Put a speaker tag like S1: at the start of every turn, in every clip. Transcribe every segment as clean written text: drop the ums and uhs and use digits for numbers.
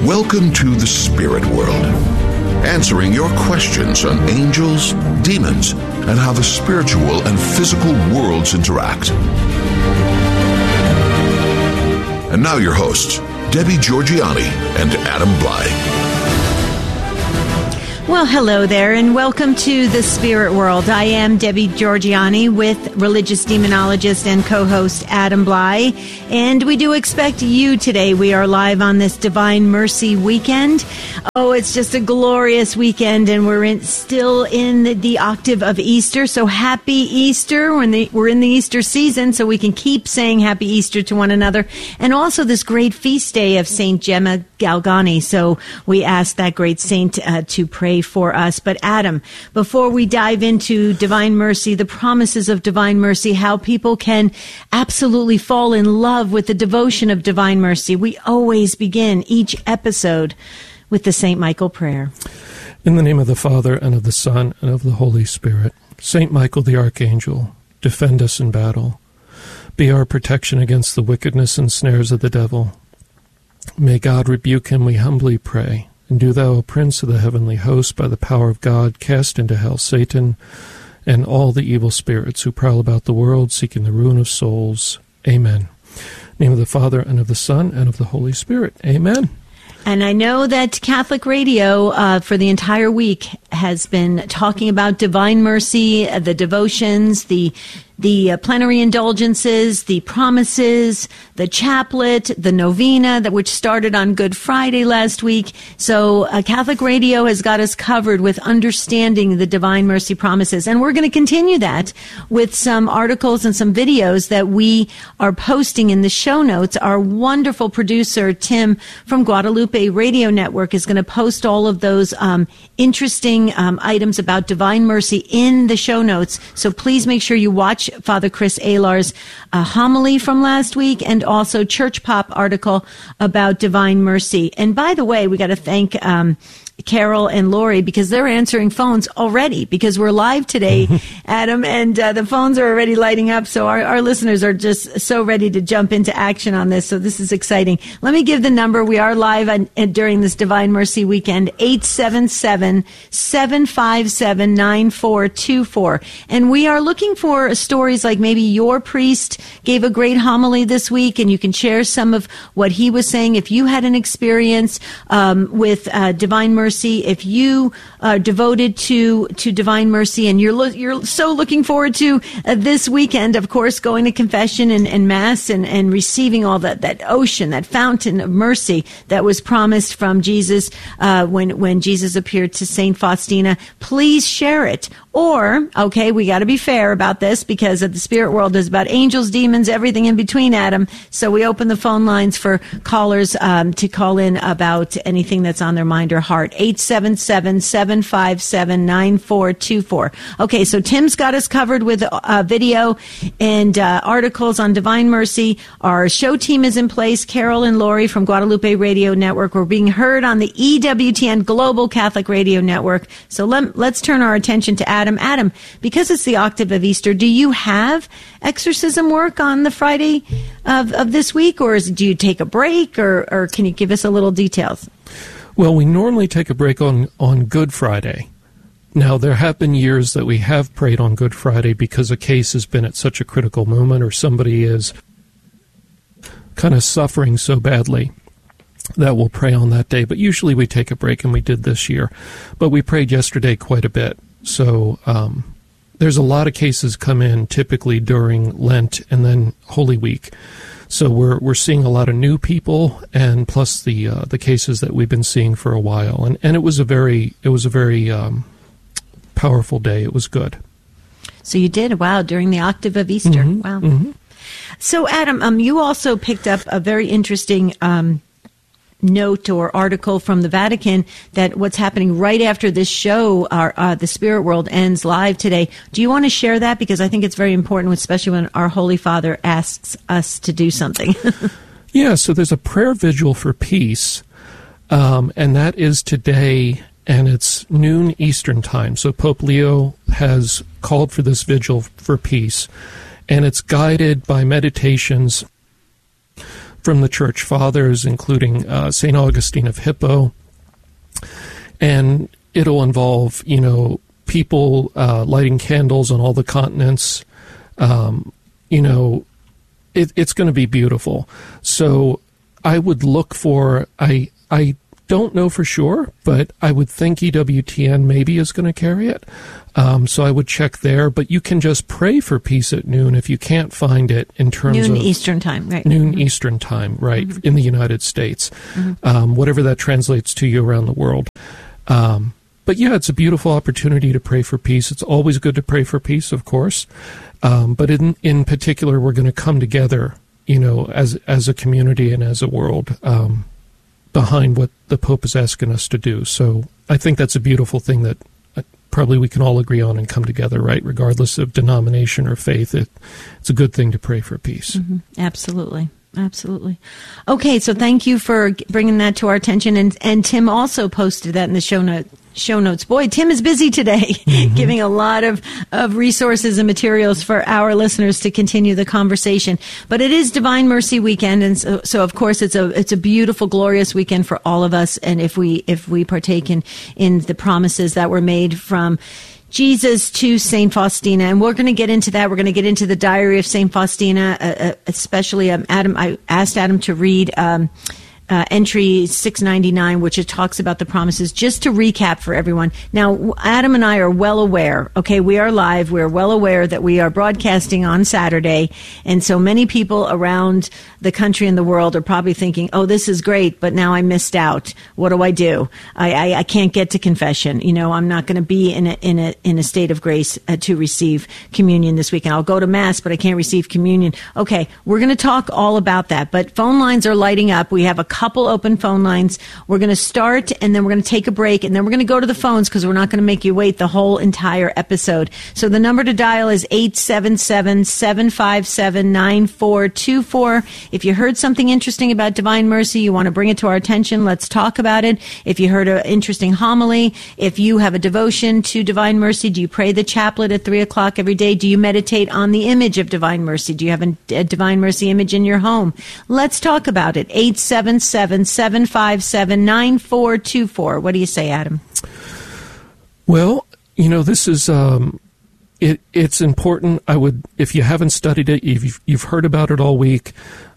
S1: Welcome to the Spirit World, answering your questions on angels, demons, and how the spiritual and physical worlds interact. And now your hosts, Debbie Georgianni and Adam Blai.
S2: Well, hello there, and welcome to the Spirit World. I am Debbie Georgianni with religious demonologist and co-host Adam Blai, and we do expect you today. We are live on this Divine Mercy weekend. Oh, it's just a glorious weekend, and we're still in the octave of Easter, so happy Easter. We're in the Easter season, so we can keep saying happy Easter to one another, and also this great feast day of St. Gemma Galgani, so we ask that great saint to pray for us. But Adam, before we dive into Divine Mercy, the promises of Divine Mercy, how people can absolutely fall in love with the devotion of Divine Mercy, we always begin each episode with the St. Michael prayer.
S3: In the name of the Father, and of the Son, and of the Holy Spirit. St. Michael the Archangel, defend us in battle. Be our protection against the wickedness and snares of the devil. May God rebuke him, we humbly pray. And do thou, O Prince of the heavenly host, by the power of God, cast into hell Satan and all the evil spirits who prowl about the world, seeking the ruin of souls. Amen. In the name of the Father, and of the Son, and of the Holy Spirit. Amen.
S2: And I know that Catholic Radio for the entire week has been talking about Divine Mercy, the devotions, the plenary indulgences, the promises, the chaplet, the novena, which started on Good Friday last week. So Catholic Radio has got us covered with understanding the Divine Mercy promises. And we're going to continue that with some articles and some videos that we are posting in the show notes. Our wonderful producer, Tim, from Guadalupe Radio Network, is going to post all of those interesting items about Divine Mercy in the show notes. So please make sure you watch Father Chris Alar's homily from last week, and also Church Pop article about Divine Mercy. And by the way, we got to thank Carol and Lori, because they're answering phones already, because we're live today, Adam, and the phones are already lighting up. So our listeners are just so ready to jump into action on this. So this is exciting. Let me give the number. We are live during this Divine Mercy weekend, 877-757-9424. And we are looking for stories like maybe your priest gave a great homily this week, and you can share some of what he was saying. If you had an experience with Divine Mercy, if you are devoted to Divine Mercy, and you're so looking forward to this weekend, of course, going to confession and Mass and receiving all that ocean, that fountain of mercy that was promised from Jesus when Jesus appeared to Saint Faustina, please share it. Or, okay, we got to be fair about this, because the Spirit World is about angels, demons, everything in between, Adam. So we open the phone lines for callers to call in about anything that's on their mind or heart. 877-757-9424. Okay, so Tim's got us covered with video and articles on Divine Mercy. Our show team is in place. Carol and Lori from Guadalupe Radio Network. We're being heard on the EWTN Global Catholic Radio Network. So let's turn our attention to Adam, because it's the octave of Easter, do you have exorcism work on the Friday of this week, or do you take a break, or can you give us a little details?
S3: Well, we normally take a break on Good Friday. Now, there have been years that we have prayed on Good Friday because a case has been at such a critical moment, or somebody is kind of suffering so badly that we'll pray on that day. But usually we take a break, and we did this year. But we prayed yesterday quite a bit. So there's a lot of cases come in typically during Lent and then Holy Week. So we're seeing a lot of new people, and plus the cases that we've been seeing for a while. And it was a very powerful day. It was good.
S2: So you did, wow, during the octave of Easter.
S3: Mm-hmm.
S2: Wow.
S3: Mm-hmm.
S2: So Adam, you also picked up a very interesting note or article from the Vatican that what's happening right after this show, the Spirit World ends live today. Do you want to share that? Because I think it's very important, especially when our Holy Father asks us to do something.
S3: Yeah, so there's a prayer vigil for peace, and that is today, and it's noon Eastern time. So Pope Leo has called for this vigil for peace, and it's guided by meditations from the church fathers, including St. Augustine of Hippo. And it'll involve, people lighting candles on all the continents. It's going to be beautiful. So I would look for, I don't know for sure, but I would think EWTN maybe is going to carry it. So I would check there, but you can just pray for peace at noon if you can't find it in terms of...
S2: Noon Eastern time, right.
S3: Noon Eastern time, right, in the United States. Whatever that translates to you around the world. But yeah, it's a beautiful opportunity to pray for peace. It's always good to pray for peace, of course. But in particular, we're going to come together, as a community and as a world, behind what the Pope is asking us to do. So I think that's a beautiful thing that probably we can all agree on and come together, right? Regardless of denomination or faith, it's a good thing to pray for peace.
S2: Absolutely. Absolutely. Okay, so thank you for bringing that to our attention. And Tim also posted that in the show notes. Boy, Tim is busy today, giving a lot of resources and materials for our listeners to continue the conversation. But it is Divine Mercy Weekend, and so of course it's a beautiful, glorious weekend for all of us. And if we partake in the promises that were made from Jesus to St. Faustina, and we're going to get into that. We're going to get into the diary of St. Faustina, especially Adam. I asked Adam to read entry 699, which it talks about the promises. Just to recap for everyone. Now, Adam and I are well aware, okay, we are live. We're well aware that we are broadcasting on Saturday. And so many people around the country and the world are probably thinking, oh, this is great, but now I missed out. What do I do? I can't get to confession. I'm not going to be in a state of grace to receive communion this weekend. I'll go to Mass, but I can't receive communion. Okay, we're going to talk all about that. But phone lines are lighting up. We have a couple open phone lines. We're going to start, and then we're going to take a break, and then we're going to go to the phones because we're not going to make you wait the whole entire episode. So the number to dial is 877-757-9424. If you heard something interesting about Divine Mercy, you want to bring it to our attention, let's talk about it. If you heard an interesting homily, if you have a devotion to Divine Mercy, do you pray the chaplet at 3 o'clock every day? Do you meditate on the image of Divine Mercy? Do you have a Divine Mercy image in your home? Let's talk about it. 877-757-9424. What do you say, Adam?
S3: Well, this is it's important. If you haven't studied it, you've heard about it all week.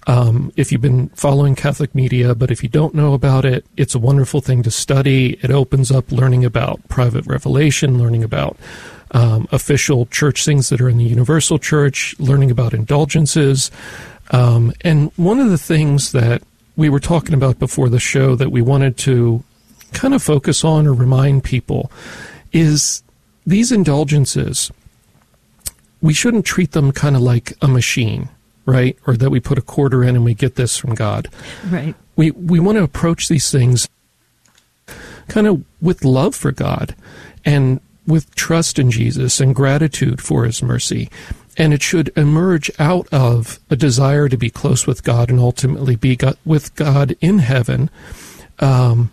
S3: If you've been following Catholic media, but if you don't know about it, it's a wonderful thing to study. It opens up learning about private revelation, learning about official church things that are in the universal church, learning about indulgences. And one of the things that we were talking about before the show that we wanted to kind of focus on or remind people is these indulgences, we shouldn't treat them kind of like a machine, right? Or that we put a quarter in and we get this from God.
S2: Right.
S3: We want to approach these things kind of with love for God and with trust in Jesus and gratitude for His mercy. And it should emerge out of a desire to be close with God and ultimately be with God in heaven. And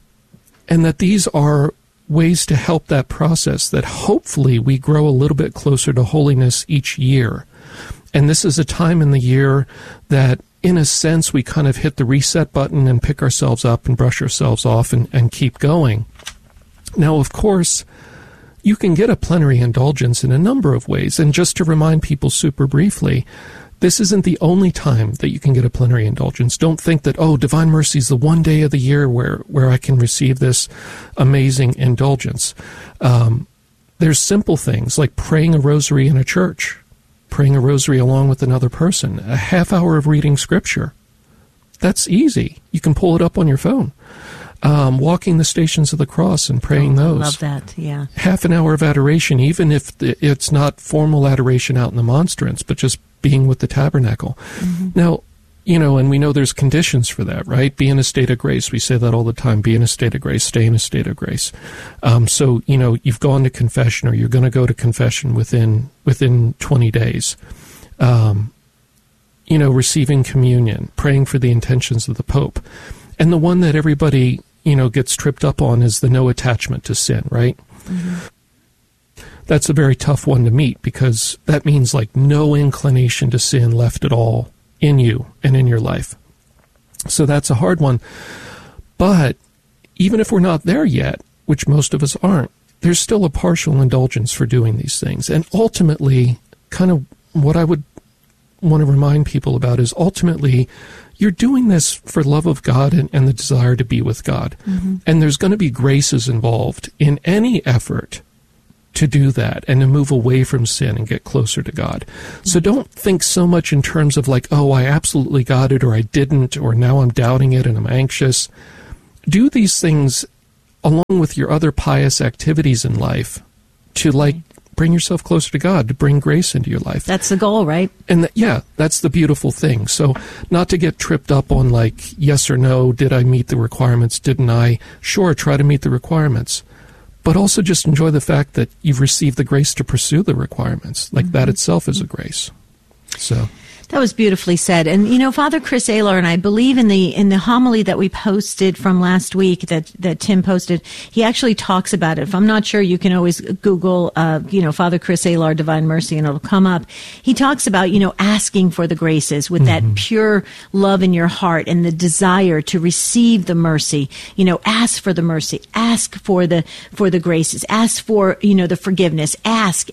S3: that these are ways to help that process, that hopefully we grow a little bit closer to holiness each year. And this is a time in the year that, in a sense, we kind of hit the reset button and pick ourselves up and brush ourselves off and keep going. Now, of course, you can get a plenary indulgence in a number of ways. And just to remind people super briefly, this isn't the only time that you can get a plenary indulgence. Don't think that, Divine Mercy is the one day of the year where I can receive this amazing indulgence. There's simple things like praying a rosary in a church, praying a rosary along with another person, a half hour of reading Scripture. That's easy. You can pull it up on your phone. Walking the Stations of the Cross and praying those.
S2: I love that, yeah.
S3: Half an hour of adoration, even if it's not formal adoration out in the monstrance, but just being with the tabernacle. Now, and we know there's conditions for that, right? Be in a state of grace. We say that all the time. Be in a state of grace. Stay in a state of grace. So, you've gone to confession or you're going to go to confession within 20 days. Receiving communion, praying for the intentions of the Pope. And the one that everybody, gets tripped up on is the no attachment to sin, right? That's a very tough one to meet because that means like no inclination to sin left at all in you and in your life. So that's a hard one. But even if we're not there yet, which most of us aren't, there's still a partial indulgence for doing these things. And ultimately, kind of what I would want to remind people about is ultimately you're doing this for love of God and the desire to be with God. Mm-hmm. And there's going to be graces involved in any effort to do that and to move away from sin and get closer to God. Mm-hmm. So don't think so much in terms of like, oh, I absolutely got it, or I didn't, or now I'm doubting it and I'm anxious. Do these things along with your other pious activities in life to like bring yourself closer to God, to bring grace into your life.
S2: That's the goal, right?
S3: And that's the beautiful thing. So not to get tripped up on like, yes or no, did I meet the requirements, didn't I? Sure, try to meet the requirements. But also just enjoy the fact that you've received the grace to pursue the requirements. Like that itself is a grace. So
S2: that was beautifully said. And, you know, Father Chris Alar, and I believe in the homily that we posted from last week that Tim posted, he actually talks about it. If I'm not sure, you can always Google, Father Chris Alar, Divine Mercy, and it'll come up. He talks about, asking for the graces with that pure love in your heart and the desire to receive the mercy. Ask for the mercy, ask for the graces, ask for, the forgiveness, ask,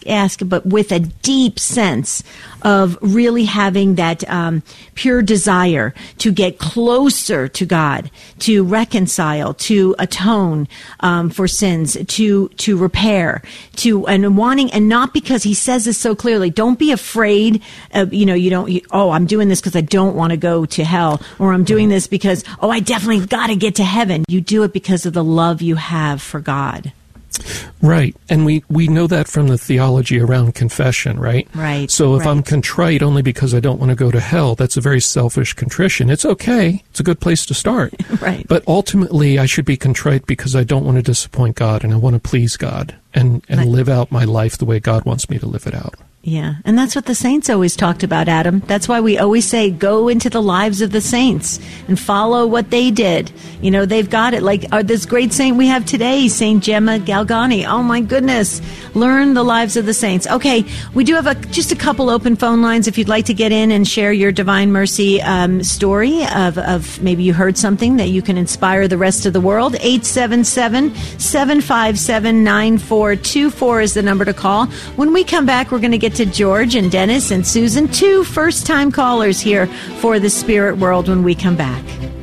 S2: but with a deep sense of really having that pure desire to get closer to God, to reconcile, to atone for sins, to repair, and wanting, and not because he says this so clearly. Don't be afraid of, I'm doing this because I don't want to go to hell, or I'm doing this because, I definitely got to get to heaven. You do it because of the love you have for God.
S3: Right. And we know that from the theology around confession, right?
S2: Right.
S3: So if I'm contrite only because I don't want to go to hell, that's a very selfish contrition. It's okay. It's a good place to start.
S2: Right.
S3: But ultimately, I should be contrite because I don't want to disappoint God and I want to please God and live out my life the way God wants me to live it out.
S2: Yeah, and that's what the saints always talked about, Adam. That's why we always say, go into the lives of the saints and follow what they did. They've got it. Like this great saint we have today, Saint Gemma Galgani. Oh, my goodness. Learn the lives of the saints. Okay, we do have just a couple open phone lines if you'd like to get in and share your Divine Mercy story of maybe you heard something that you can inspire the rest of the world. 877-757-9424 is the number to call. When we come back, we're going to get to George and Dennis and Susan, 2 first-time callers here for the Spirit World when we come back.